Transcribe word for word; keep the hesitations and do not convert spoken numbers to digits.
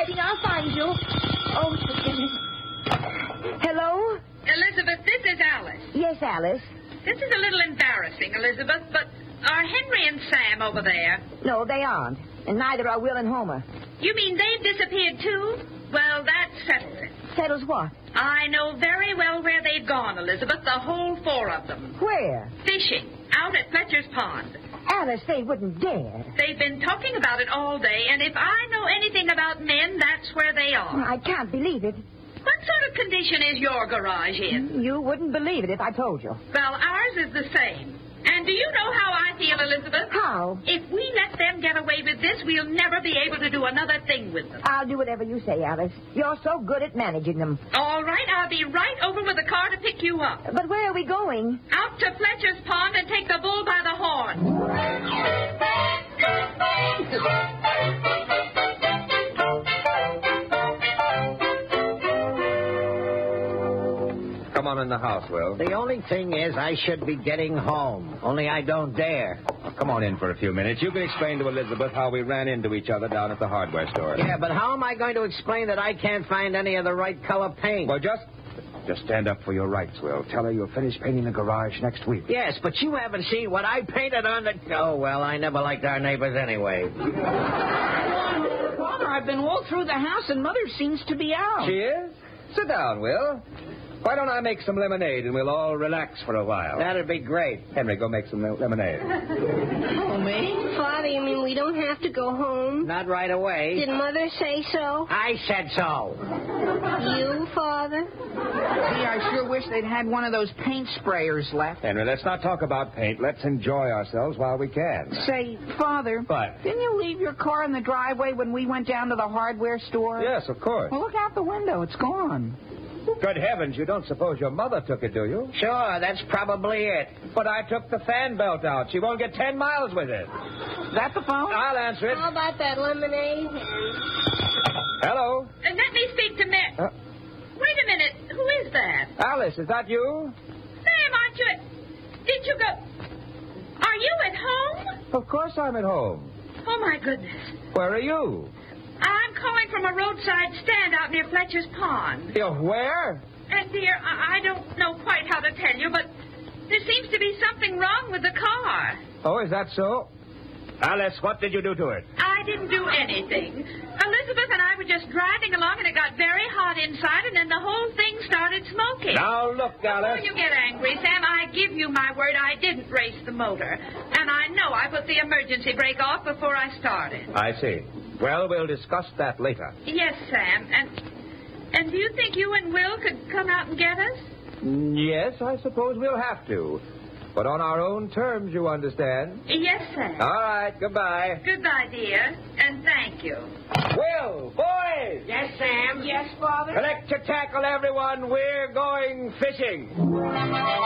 waiting. I'll find you. Oh, forgive me. Hello? Elizabeth, this is Alice. Yes, Alice. This is a little embarrassing, Elizabeth, but are Henry and Sam over there? No, they aren't. And neither are Will and Homer. You mean they've disappeared, too? Well, that settles it. Settles what? I know very well where they've gone, Elizabeth, the whole four of them. Where? Fishing, out at Fletcher's Pond. Alice, they wouldn't dare. They've been talking about it all day, and if I know anything about men, that's where they are. I can't believe it. What sort of condition is your garage in? You wouldn't believe it if I told you. Well, ours is the same. And do you know how I feel, Elizabeth? How? If we let them get away with this, we'll never be able to do another thing with them. I'll do whatever you say, Alice. You're so good at managing them. All right, I'll be right over with a car to pick you up. But where are we going? Out to Fletcher's Pond and take the bull by the horn. Come on in the house, Will. The only thing is I should be getting home, only I don't dare. Oh, come on in for a few minutes. You can explain to Elizabeth how we ran into each other down at the hardware store. Yeah, but how am I going to explain that I can't find any of the right color paint? Well, just... Just stand up for your rights, Will. Tell her you'll finish painting the garage next week. Yes, but you haven't seen what I painted on the... Oh, well, I never liked our neighbors anyway. Father, I've been all through the house, and Mother seems to be out. She is? Sit down, Will. Why don't I make some lemonade and we'll all relax for a while? That'd be great. Henry, go make some lemonade. Oh, me? Father, you mean we don't have to go home? Not right away. Did Mother say so? I said so. You, Father? Gee, I sure wish they'd had one of those paint sprayers left. Henry, let's not talk about paint. Let's enjoy ourselves while we can. Say, Father. What? Didn't you leave your car in the driveway when we went down to the hardware store? Yes, of course. Well, look out the window. It's gone. Good heavens, you don't suppose your mother took it, do you? Sure, that's probably it. But I took the fan belt out. She won't get ten miles with it. Is that the phone? I'll answer it. How about that lemonade? Hello? And let me speak to Mick. Uh, Wait a minute. Who is that? Alice, is that you? Sam, aren't you at... Did you go... Are you at home? Of course I'm at home. Oh, my goodness. Where are you? I'm calling from a roadside stand out near Fletcher's Pond. You're where? And, dear, I, I don't know quite how to tell you, but there seems to be something wrong with the car. Oh, is that so? Alice, what did you do to it? I didn't do anything. Elizabeth and I were just driving along, and it got very hot inside, and then the whole thing started smoking. Now, look, Alice. Before you get angry, Sam, I give you my word I didn't race the motor. And I know I put the emergency brake off before I started. I see. Well, we'll discuss that later. Yes, Sam. And and do you think you and Will could come out and get us? Yes, I suppose we'll have to. But on our own terms, you understand. Yes, Sam. All right, goodbye. Goodbye, dear. And thank you. Will, boys! Yes, Sam? Yes, Father? Collect your tackle, everyone. We're going fishing.